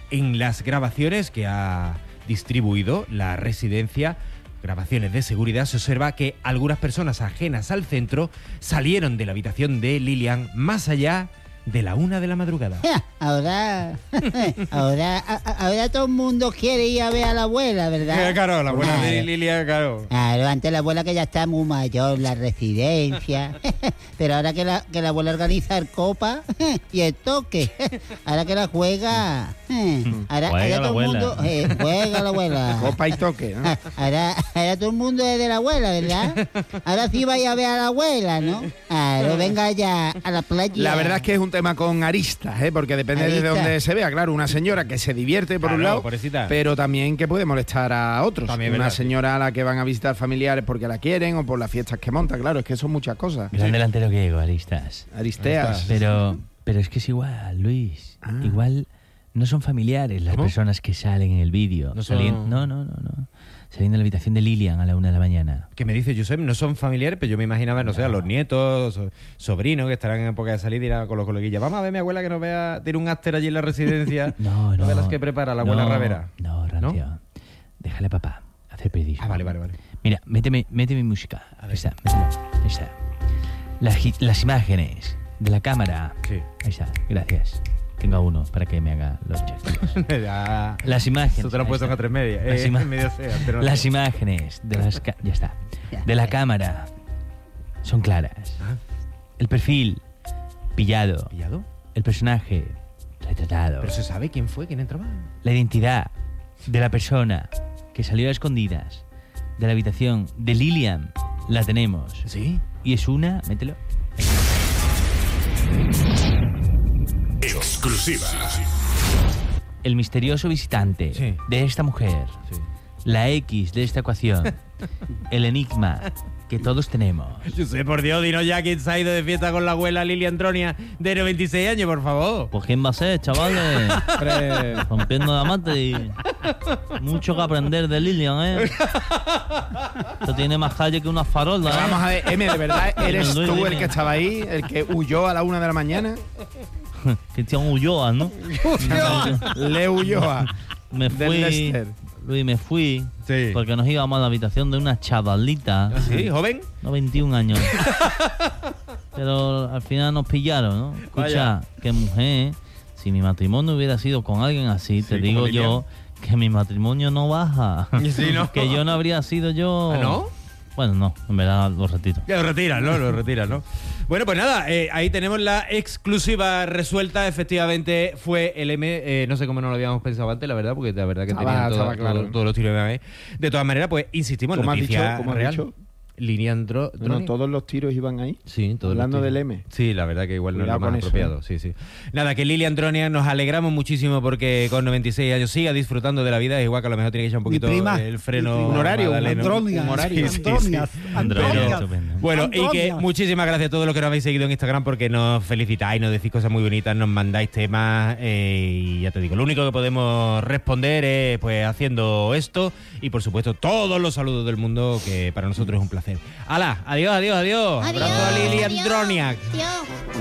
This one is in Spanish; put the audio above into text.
En las grabaciones que ha distribuido la residencia, grabaciones de seguridad, se observa que algunas personas ajenas al centro salieron de la habitación de Lilian más allá de la 1 de la madrugada. Ahora todo el mundo quiere ir a ver a la abuela, ¿verdad? Claro, la abuela de Lilian, claro. Claro, antes la abuela que ya está muy mayor, la residencia. Pero ahora que la abuela organiza el copa y el toque, ahora que la juega, ahora todo el mundo juega la abuela. Copa y toque, ¿no? Ahora todo el mundo es de la abuela, ¿verdad? Ahora sí vais a ver a la abuela, ¿no? Claro, venga ya a la playa. La verdad es que es un tema con aristas, porque depende de dónde se vea. Claro, una señora que se divierte por un lado, pobrecita, pero también que puede molestar a otros. También, una señora a la que van a visitar familiares porque la quieren o por las fiestas que monta. Claro, es que son muchas cosas. Gran delantero griego, Aristas. Aristeas. Pero es que es igual, Luis. Igual no son familiares las personas que salen en el vídeo. No. Saliendo de la habitación de Lilian a la 1 de la mañana. ¿Qué me dice Josep? No son familiares, pero yo me imaginaba, no sé, a los nietos, sobrinos que estarán en época de salir y irán con los coleguillas. Vamos a ver mi abuela que nos vea, tiene un after allí en la residencia. No. De las que prepara la abuela Ravera. No, Rancio. ¿No? Déjale a papá hacer periodismo. Vale. Mira, méteme mi música. Ahí está. Las imágenes de la cámara. Sí. Ahí está, gracias. Tengo uno para que me haga los chastos. Las imágenes. Eso te lo he puesto en A3 Media. Las imágenes de las ya está. De la cámara son claras. El perfil pillado. ¿Pillado? El personaje retratado. ¿Pero se sabe quién fue? ¿Quién entraba? La identidad de la persona que salió a escondidas de la habitación de Lilian la tenemos. ¿Sí? Y es una... Mételo. Exclusiva. El misterioso visitante de esta mujer, la X de esta ecuación, el enigma que todos tenemos. Yo sé, por Dios, dinos ya quién se ha ido de fiesta con la abuela Lilian Tronia de 96 años, por favor. Pues quién va a ser, chavales. Rompiendo la mate. Mucho que aprender de Lilian, Esto tiene más calle que una farola, Vamos a ver, M, ¿de verdad eres tú el que estaba ahí? ¿El que huyó a la 1 de la mañana? Cristian Ulloa, ¿no? Le Ulloa. Me fui, Luis, porque nos íbamos a la habitación de una chavalita. ¿Sí? ¿Joven? No, 21 años. Pero al final nos pillaron, ¿no? Escucha, qué mujer, si mi matrimonio hubiera sido con alguien así, te digo yo que mi matrimonio no baja. Sí, ¿no? Que yo no habría sido yo. ¿Ah, no? Bueno, no, en verdad lo retiro. Ya lo retiras, ¿no? Bueno, pues nada, ahí tenemos la exclusiva resuelta. Efectivamente fue el M, no sé cómo no lo habíamos pensado antes, la verdad, porque la verdad que tenía todos los tiros de M. De todas maneras, pues insistimos, noticia real. Lilian Tronia. ¿Todos los tiros iban ahí? Sí, todos hablando los tiros. del M. Sí, la verdad que igual no es lo más con apropiado. eso, Sí. Nada, que Lilian Tronia nos alegramos muchísimo porque con 96 años siga disfrutando de la vida. Es igual que a lo mejor tiene que echar un poquito el freno. Un horario, un horario. Andronia. Bueno, y que muchísimas gracias a todos los que nos habéis seguido en Instagram porque nos felicitáis, nos decís cosas muy bonitas, nos mandáis temas y ya te digo, lo único que podemos responder es pues haciendo esto y por supuesto todos los saludos del mundo, que para nosotros es un placer. ¡Hala! Adiós. Abrazo a Lilian Tronia.